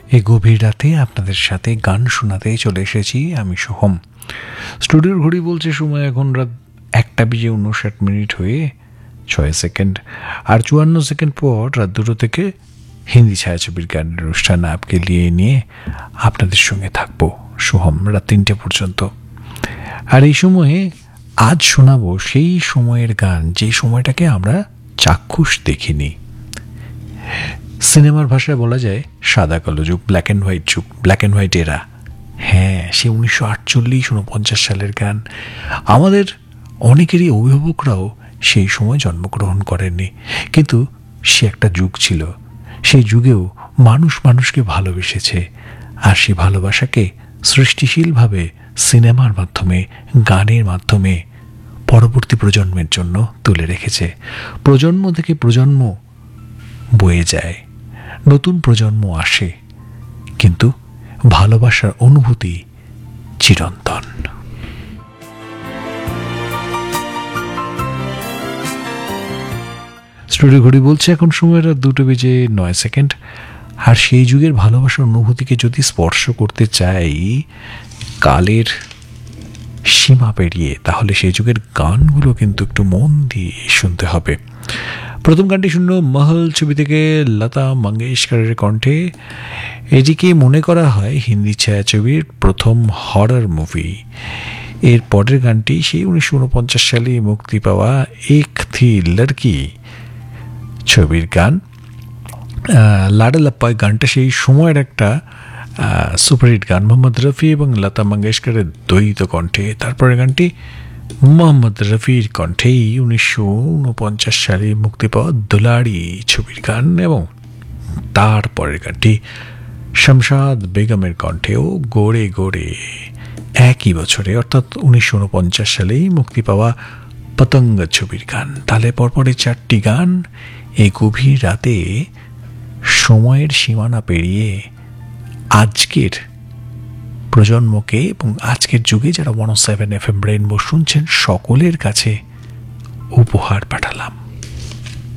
এই গভীর রাতে আপনাদের সাথে গান শোনাতে চলে এসেছি আমি সোহম। স্টুডিওর ঘড়ি বলছে সময় এখন রাত 1:59 হয়ে 6 সেকেন্ড, আর 54 সেকেন্ড পর রাত 2 থেকে হিন্দি ছায়াছবির গানের অনুষ্ঠান আপকে নিয়ে আপনাদের সঙ্গে থাকবো সোহম রাত 3টে পর্যন্ত। আর এই সময়ে আজ শোনাবো সেই সময়ের গান যে সময়টাকে আমরা চাক্ষুষ দেখিনি। সিনেমার ভাষায় বলা যায় সাদা কালো যুগ, ব্ল্যাক অ্যান্ড হোয়াইট যুগ, ব্ল্যাক অ্যান্ড হোয়াইট এরা। হ্যাঁ, সে 1948-49 সালের গান। আমাদের অনেকেরই অভিভাবকরাও সেই সময় জন্মগ্রহণ করেননি, কিন্তু সে একটা যুগ ছিল। সেই যুগেও মানুষ মানুষকে ভালোবেসেছে, আর সেই ভালোবাসাকে সৃষ্টিশীলভাবে সিনেমার মাধ্যমে, গানের মাধ্যমে পরবর্তী প্রজন্মের জন্য তুলে রেখেছে। প্রজন্ম থেকে প্রজন্ম বয়ে যায়, নতুন প্রজন্ম আসে, কিন্তু ভালোবাসার অনুভূতি চিরন্তন। স্টুডিও ঘড়ি বলছে এখন সময় রাত 2:09 সেকেন্ড। আর সেই যুগের ভালোবাসার অনুভূতিকে যদি স্পর্শ করতে চাই কালের সীমা পেরিয়ে, তাহলে সেই যুগের গানগুলো কিন্তু একটু মন দিয়ে শুনতে হবে। প্রথম গানটি শুনল মহল ছবি থেকে লতা মঙ্গেশকরের কণ্ঠে। এটিকে মনে করা হয় হিন্দি ছায়াছবির প্রথম হরর মুভি। এর পরের গানটি সেই 1949 সালে মুক্তি পাওয়া এক থি লড়কি ছবির গান। লাডা লাপ্পা গানটা সেই সময়ের একটা সুপারহিট গান, মোহাম্মদ রফি এবং লতা মঙ্গেশকরের দ্বৈত কণ্ঠে। তারপরের গানটি মোহাম্মদ রফির কণ্ঠেই 1949 সালে মুক্তি পাওয়া দুলাড়ি ছবির গান, এবং তারপরের গানটি শামশাদ বেগমের কণ্ঠেও গোড়ে গোড়ে একই বছরে অর্থাৎ 1949 সালেই মুক্তি পাওয়া পতঙ্গ ছবির গান। তাহলে পরপরে 4টি গান এই গভীর রাতে সময়ের সীমানা পেরিয়ে আজকের প্রজন্মকে এবং আজকের যুগে যারা 107 FM রেইনবো শুনছেন সকলের কাছে উপহার পাঠালাম।